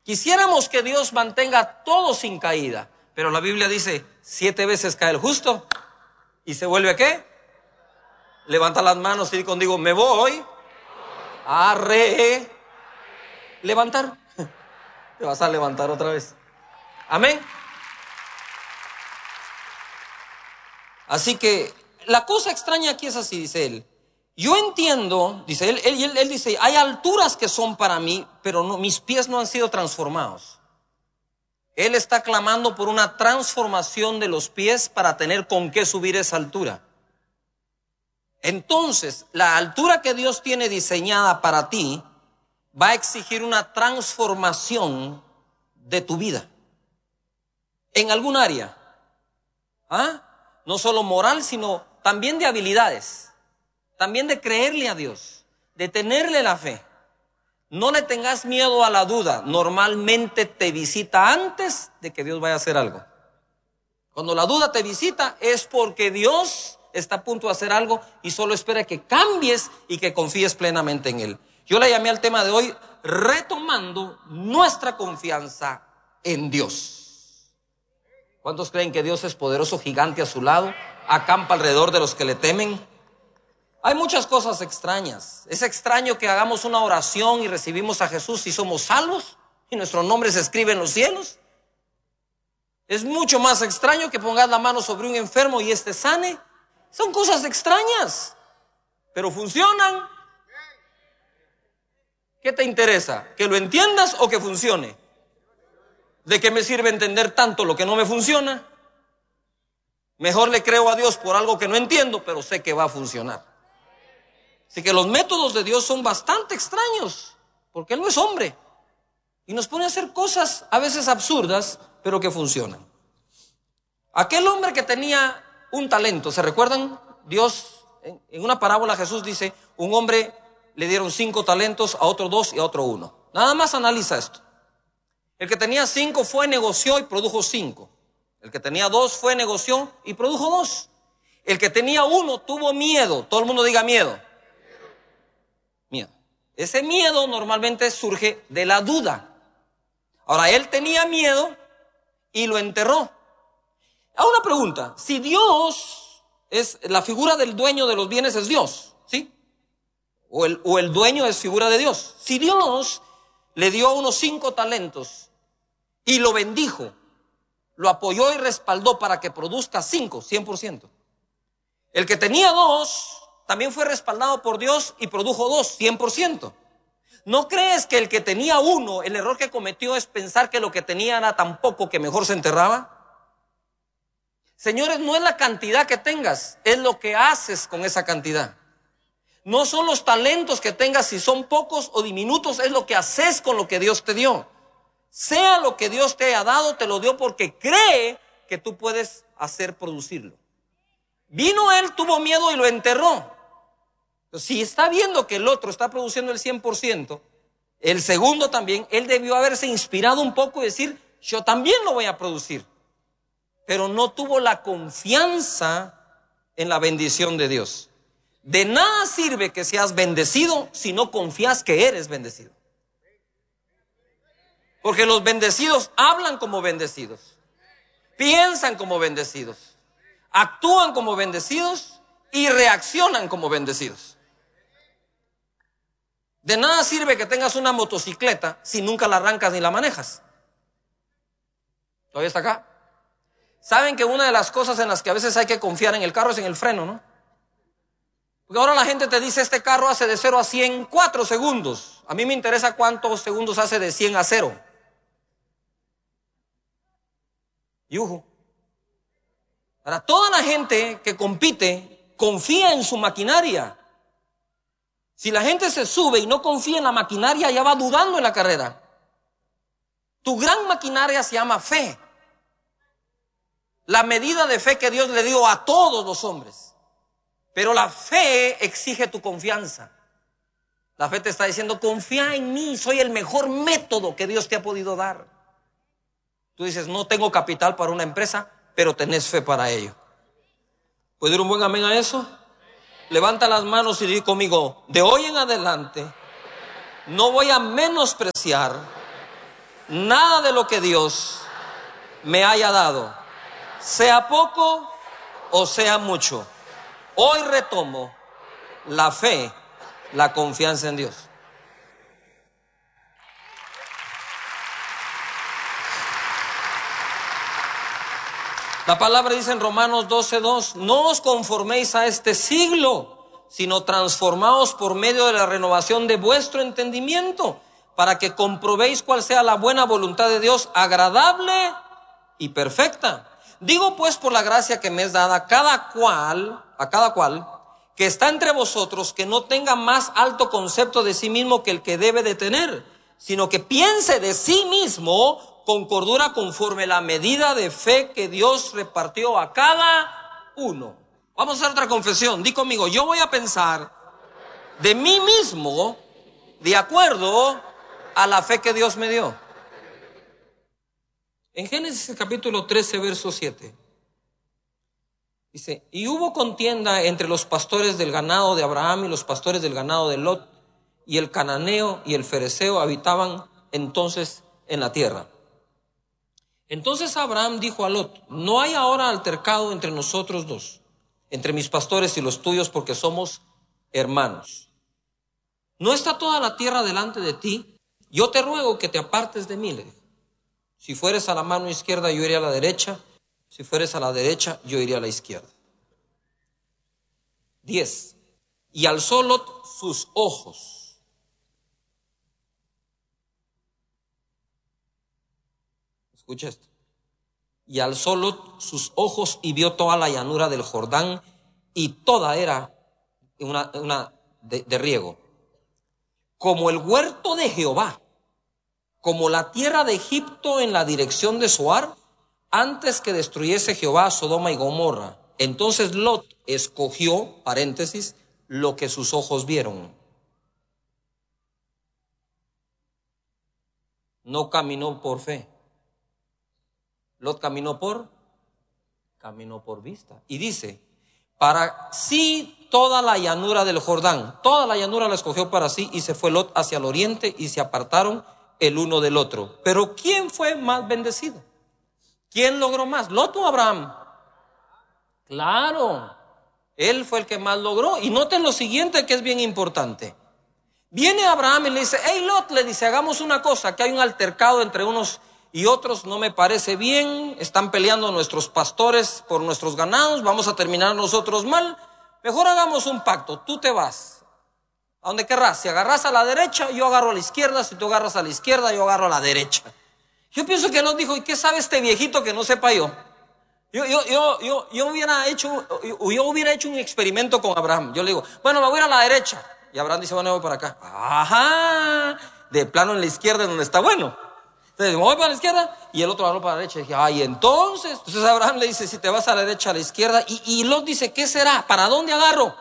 Quisiéramos que Dios mantenga todo sin caída, pero la Biblia dice, 7 veces cae el justo y se vuelve ¿a qué? Levanta las manos y di conmigo, me voy a levantar. Te vas a levantar otra vez. Amén. Así que la cosa extraña aquí es así, dice él. Yo entiendo, dice él dice, hay alturas que son para mí, pero no, mis pies no han sido transformados. Él está clamando por una transformación de los pies para tener con qué subir esa altura. Entonces, la altura que Dios tiene diseñada para ti va a exigir una transformación de tu vida. En algún área. No solo moral, sino también de habilidades. También de creerle a Dios, de tenerle la fe. No le tengas miedo a la duda. Normalmente te visita antes de que Dios vaya a hacer algo. Cuando la duda te visita es porque Dios está a punto de hacer algo y solo espera que cambies y que confíes plenamente en Él. Yo le llamé al tema de hoy, retomando nuestra confianza en Dios. ¿Cuántos creen que Dios es poderoso, gigante a su lado? Acampa alrededor de los que le temen. Hay muchas cosas extrañas. Es extraño que hagamos una oración y recibimos a Jesús y somos salvos y nuestro nombre se escribe en los cielos. Es mucho más extraño que pongas la mano sobre un enfermo y éste sane. Son cosas extrañas, pero funcionan. ¿Qué te interesa? ¿Que lo entiendas o que funcione? ¿De qué me sirve entender tanto lo que no me funciona? Mejor le creo a Dios por algo que no entiendo, pero sé que va a funcionar. Así que los métodos de Dios son bastante extraños, porque Él no es hombre. Y nos pone a hacer cosas a veces absurdas, pero que funcionan. Aquel hombre que tenía un talento, ¿se recuerdan? Dios, en una parábola Jesús dice, un hombre le dieron 5 talentos, a otro 2 y a otro 1. Nada más analiza esto. El que tenía 5 fue, negoció y produjo 5. El que tenía 2 fue, negoció y produjo 2. El que tenía 1 tuvo miedo. Todo el mundo diga miedo. Miedo. Ese miedo normalmente surge de la duda. Ahora, él tenía miedo y lo enterró. Ahora una pregunta, si Dios es la figura del dueño de los bienes, es Dios, ¿sí? O el dueño es figura de Dios. Si Dios le dio a unos 5 talentos y lo bendijo, lo apoyó y respaldó para que produzca 5, 100%. El que tenía 2 también fue respaldado por Dios y produjo 2, 100%. ¿No crees que el que tenía 1, el error que cometió es pensar que lo que tenía era tan poco que mejor se enterraba? Señores, no es la cantidad que tengas, es lo que haces con esa cantidad. No son los talentos que tengas, si son pocos o diminutos, es lo que haces con lo que Dios te dio. Sea lo que Dios te haya dado, te lo dio porque cree que tú puedes hacer producirlo. Vino él, tuvo miedo y lo enterró. Si está viendo que el otro está produciendo el 100%, el segundo también, él debió haberse inspirado un poco y decir, yo también lo voy a producir. Pero no tuvo la confianza en la bendición de Dios. De nada sirve que seas bendecido si no confías que eres bendecido. Porque los bendecidos hablan como bendecidos, piensan como bendecidos, actúan como bendecidos y reaccionan como bendecidos. De nada sirve que tengas una motocicleta si nunca la arrancas ni la manejas. ¿Todavía está acá? Saben que una de las cosas en las que a veces hay que confiar en el carro es en el freno, ¿no? Porque ahora la gente te dice, este carro hace de 0 a 100 en 4 segundos. A mí me interesa cuántos segundos hace de 100 a 0. Yuhu. Ahora, toda la gente que compite confía en su maquinaria. Si la gente se sube y no confía en la maquinaria, ya va dudando en la carrera. Tu gran maquinaria se llama fe. La medida de fe que Dios le dio a todos los hombres. Pero la fe exige tu confianza. La fe te está diciendo, confía en mí, soy el mejor método que Dios te ha podido dar. Tú dices, no tengo capital para una empresa, pero tenés fe para ello. ¿Puedo ir un buen amén a eso? Levanta las manos y di conmigo, de hoy en adelante no voy a menospreciar nada de lo que Dios me haya dado, sea poco o sea mucho, hoy retomo la fe, la confianza en Dios. La palabra dice en Romanos 12:2, no os conforméis a este siglo, sino transformaos por medio de la renovación de vuestro entendimiento, para que comprobéis cuál sea la buena voluntad de Dios, agradable y perfecta. Digo pues por la gracia que me es dada a cada cual que está entre vosotros, que no tenga más alto concepto de sí mismo que el que debe de tener, sino que piense de sí mismo con cordura conforme la medida de fe que Dios repartió a cada uno. Vamos a hacer otra confesión. Di conmigo, yo voy a pensar de mí mismo de acuerdo a la fe que Dios me dio. En Génesis capítulo 13, verso 7. Dice, y hubo contienda entre los pastores del ganado de Abraham y los pastores del ganado de Lot, y el cananeo y el fereceo habitaban entonces en la tierra. Entonces Abraham dijo a Lot, no hay ahora altercado entre nosotros dos, entre mis pastores y los tuyos, porque somos hermanos. ¿No está toda la tierra delante de ti? Yo te ruego que te apartes de mí, le dijo. Si fueres a la mano izquierda, yo iré a la derecha. Si fueres a la derecha, yo iré a la izquierda. 10. Y alzó Lot sus ojos. Escucha esto. Y alzó Lot sus ojos y vio toda la llanura del Jordán, y toda era de riego, como el huerto de Jehová, como la tierra de Egipto en la dirección de Zoar, antes que destruyese Jehová Sodoma y Gomorra. Entonces Lot escogió, paréntesis, lo que sus ojos vieron. No caminó por fe. Lot caminó por vista. Y dice, para sí toda la llanura del Jordán, toda la llanura la escogió para sí, y se fue Lot hacia el oriente, y se apartaron el uno del otro. Pero ¿quién fue más bendecido? ¿Quién logró más? ¿Lot o Abraham? Claro, él fue el que más logró. Y noten lo siguiente, que es bien importante. Viene Abraham y le dice, hey Lot, le dice, hagamos una cosa, que hay un altercado entre unos y otros, no me parece bien, están peleando nuestros pastores por nuestros ganados, vamos a terminar nosotros mal, mejor hagamos un pacto, tú te vas, a donde querrás, si agarras a la derecha, yo agarro a la izquierda, si tú agarras a la izquierda, yo agarro a la derecha. Yo pienso que Lot dijo, ¿y qué sabe este viejito que no sepa yo? Yo hubiera hecho un experimento con Abraham. Yo le digo, bueno, me voy a ir a la derecha. Y Abraham dice, bueno, voy para acá. Ajá, de plano en la izquierda donde está bueno. Entonces, me voy para la izquierda y el otro agarró para la derecha. Y dije, ay, entonces Abraham le dice, si te vas a la derecha, a la izquierda. Y Lot dice, ¿qué será? ¿Para dónde agarro?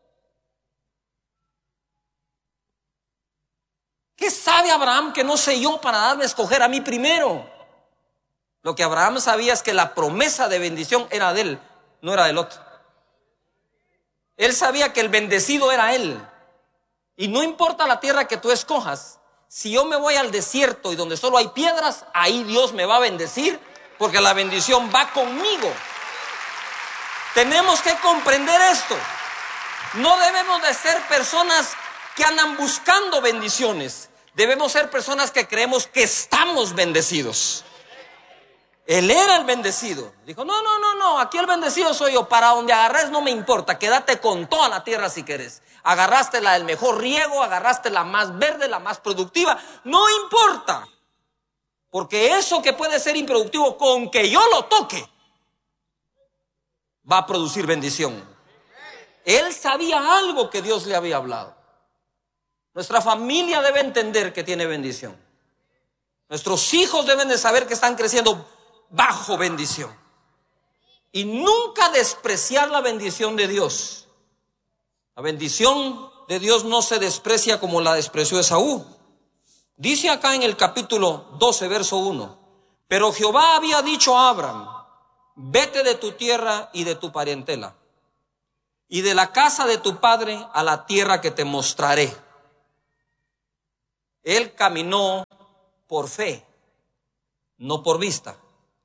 ¿Qué sabe Abraham que no sé yo para darme a escoger a mí primero? Lo que Abraham sabía es que la promesa de bendición era de él, no era de Lot. Él sabía que el bendecido era él. Y no importa la tierra que tú escojas, si yo me voy al desierto y donde solo hay piedras, ahí Dios me va a bendecir, porque la bendición va conmigo. Tenemos que comprender esto. No debemos de ser personas que andan buscando bendiciones. Debemos ser personas que creemos que estamos bendecidos. Él era el bendecido. Dijo, no, aquí el bendecido soy yo. Para donde agarres no me importa, quédate con toda la tierra si querés. Agarraste la del mejor riego, agarraste la más verde, la más productiva, no importa. Porque eso que puede ser improductivo, con que yo lo toque, va a producir bendición. Él sabía algo que Dios le había hablado. Nuestra familia debe entender que tiene bendición. Nuestros hijos deben de saber que están creciendo bajo bendición. Y nunca despreciar la bendición de Dios. La bendición de Dios no se desprecia como la despreció Esaú. Dice acá en el capítulo 12, verso 1. Pero Jehová había dicho a Abraham, vete de tu tierra y de tu parentela, y de la casa de tu padre a la tierra que te mostraré. Él caminó por fe. no por vista.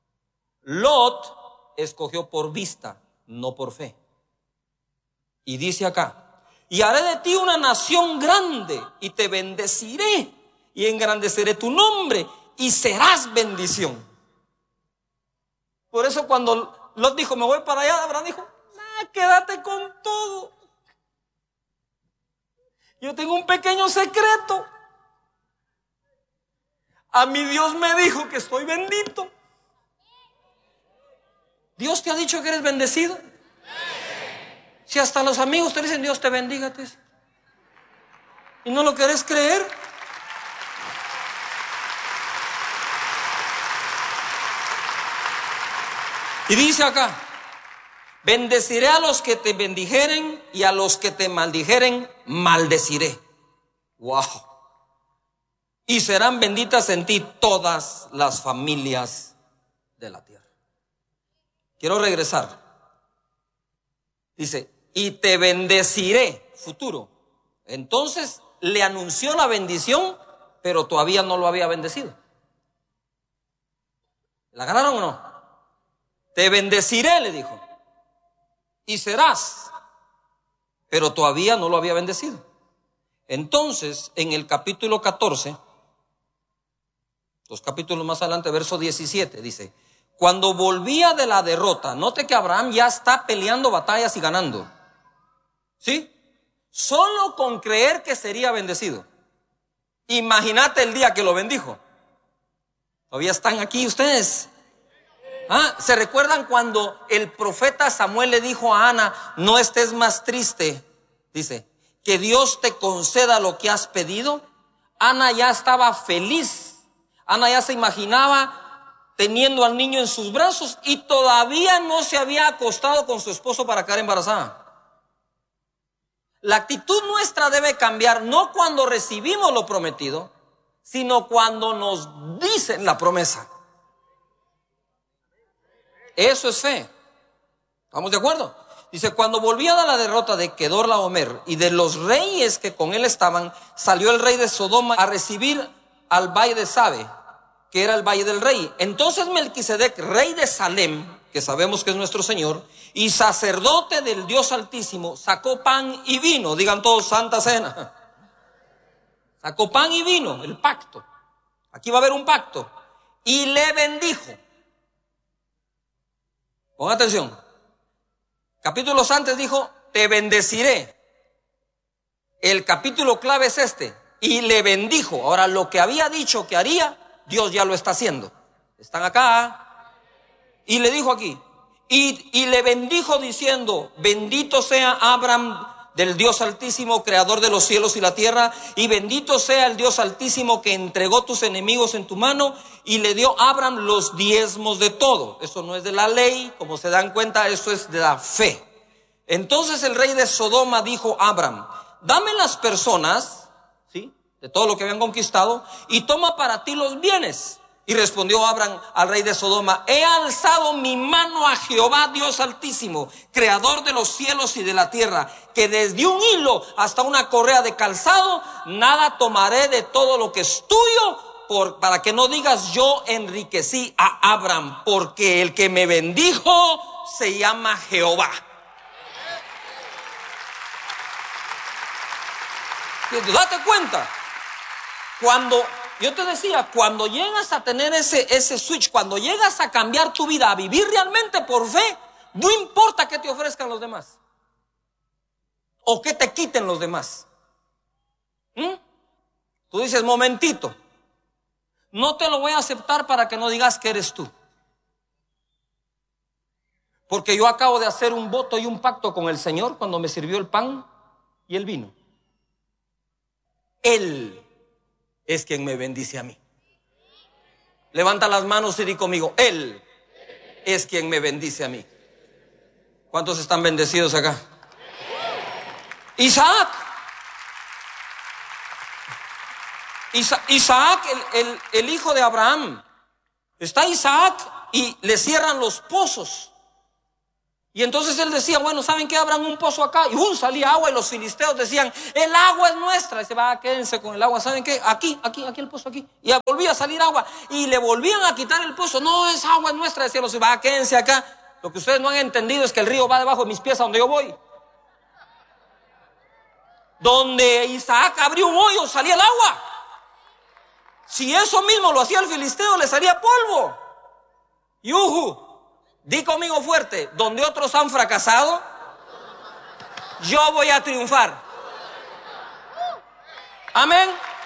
Lot escogió por vista, no por fe. Y dice acá: y haré de ti una nación grande, y te bendeciré, y engrandeceré tu nombre, y serás bendición. Por eso cuando Lot dijo, me voy para allá, Abraham dijo, nah, quédate con todo. Yo tengo un pequeño secreto. A mi Dios me dijo que estoy bendito. ¿Dios te ha dicho que eres bendecido? Si hasta los amigos te dicen Dios te bendiga, y no lo querés creer. Y dice acá: bendeciré a los que te bendijeren, y a los que te maldijeren maldeciré. Wow. Y serán benditas en ti todas las familias de la tierra. Quiero regresar. Dice, y te bendeciré, futuro. Entonces le anunció la bendición, pero todavía no lo había bendecido. ¿La agarraron o no? Te bendeciré, le dijo, y serás, pero todavía no lo había bendecido. Entonces, en el capítulo 14, 2 capítulos más adelante, verso 17, dice, cuando volvía de la derrota, note que Abraham ya está peleando batallas y ganando, ¿sí? Solo con creer que sería bendecido. Imagínate el día que lo bendijo. Todavía están aquí ustedes. ¿Se recuerdan cuando el profeta Samuel le dijo a Ana, no estés más triste? Dice, que Dios te conceda lo que has pedido. Ana ya estaba feliz. Ana ya se imaginaba teniendo al niño en sus brazos y todavía no se había acostado con su esposo para quedar embarazada. La actitud nuestra debe cambiar no cuando recibimos lo prometido, sino cuando nos dicen la promesa. Eso es fe. ¿Estamos de acuerdo? Dice, cuando volvía de la derrota de Kedorlaomer y de los reyes que con él estaban, salió el rey de Sodoma a recibir al valle de Sabe, que era el valle del rey. Entonces Melquisedec, rey de Salem, que sabemos que es nuestro Señor, y sacerdote del Dios Altísimo, sacó pan y vino. Digan todos, Santa Cena. Sacó pan y vino, el pacto. Aquí va a haber un pacto. Y le bendijo. Pongan atención. Capítulos antes dijo, te bendeciré. El capítulo clave es este. Y le bendijo. Ahora, lo que había dicho que haría, Dios ya lo está haciendo. Están acá. Y le dijo aquí. Y le bendijo diciendo, bendito sea Abraham del Dios Altísimo, creador de los cielos y la tierra, y bendito sea el Dios Altísimo que entregó tus enemigos en tu mano, y le dio a Abraham los diezmos de todo. Eso no es de la ley, como se dan cuenta, eso es de la fe. Entonces el rey de Sodoma dijo a Abraham, dame las personas, ¿sí?, de todo lo que habían conquistado, y toma para ti los bienes. Y respondió Abraham al rey de Sodoma, he alzado mi mano a Jehová Dios Altísimo, creador de los cielos y de la tierra, que desde un hilo hasta una correa de calzado, nada tomaré de todo lo que es tuyo, para que no digas yo enriquecí a Abraham, porque el que me bendijo se llama Jehová. Date cuenta, cuando yo te decía, cuando llegas a tener ese switch, cuando llegas a cambiar tu vida, a vivir realmente por fe, no importa qué te ofrezcan los demás o qué te quiten los demás. Tú dices, momentito, no te lo voy a aceptar para que no digas que eres tú, porque yo acabo de hacer un voto y un pacto con el Señor cuando me sirvió el pan y el vino. Él es quien me bendice a mí. Levanta las manos y di conmigo, Él es quien me bendice a mí. ¿Cuántos están bendecidos acá? Isaac, el hijo de Abraham. Está Isaac y le cierran los pozos. Y entonces él decía, bueno, ¿saben qué? Abran un pozo acá. Y salía agua y los filisteos decían, el agua es nuestra. Y se va, quédense con el agua. ¿Saben qué? Aquí el pozo aquí. Y volvía a salir agua. Y le volvían a quitar el pozo. No, es agua nuestra. Decían los, va, quédense acá. Lo que ustedes no han entendido es que el río va debajo de mis pies a donde yo voy. Donde Isaac abrió un hoyo, salía el agua. Si eso mismo lo hacía el filisteo, les haría polvo. Yuhu. Di conmigo fuerte, donde otros han fracasado, yo voy a triunfar. Amén.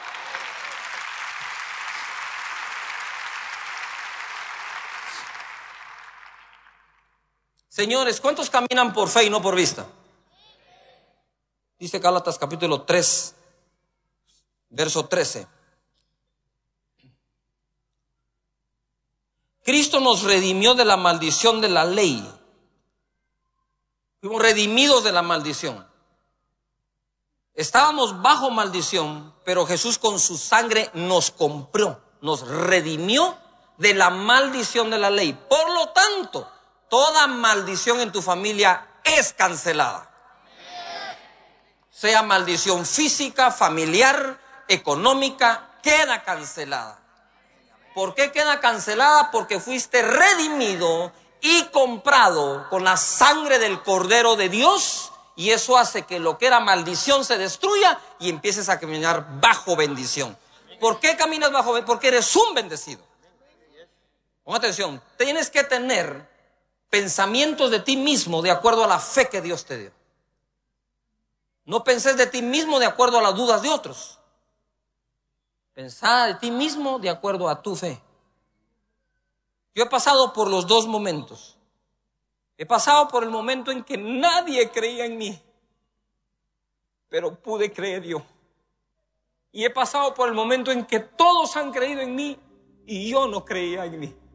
Señores, ¿cuántos caminan por fe y no por vista? Dice Gálatas capítulo 3, verso 13. Cristo nos redimió de la maldición de la ley. Fuimos redimidos de la maldición. Estábamos bajo maldición, pero Jesús con su sangre nos compró, nos redimió de la maldición de la ley. Por lo tanto, toda maldición en tu familia es cancelada. Sea maldición física, familiar, económica, queda cancelada. ¿Por qué queda cancelada? Porque fuiste redimido y comprado con la sangre del Cordero de Dios, y eso hace que lo que era maldición se destruya y empieces a caminar bajo bendición. ¿Por qué caminas bajo bendición? Porque eres un bendecido. Pon atención, tienes que tener pensamientos de ti mismo de acuerdo a la fe que Dios te dio. No penses de ti mismo de acuerdo a las dudas de otros. Pensá de ti mismo de acuerdo a tu fe. Yo he pasado por los dos momentos. He pasado por el momento en que nadie creía en mí, pero pude creer yo. Y he pasado por el momento en que todos han creído en mí y yo no creía en mí.